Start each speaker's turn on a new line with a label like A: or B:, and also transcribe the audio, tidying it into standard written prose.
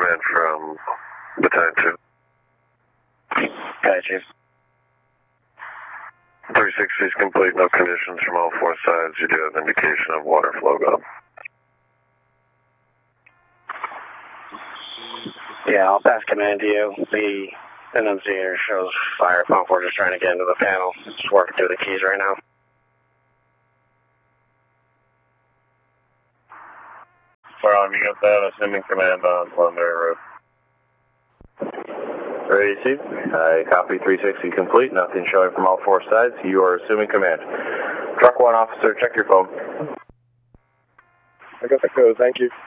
A: command from Battalion 2.
B: Got you.
A: 360 is complete, no conditions from all four sides. You do have indication of water flow go.
B: Yeah, I'll pass command to you. The annunciator shows fire pump. We're just trying to get into the panel. Just working through the keys right now.
A: Farron, you got that? Assuming command on Londonderry Road.
C: Ready to receive? I copy 360 complete. Nothing showing from all four sides. You are assuming command. Truck 1 officer, check your phone.
D: I got the code, thank you.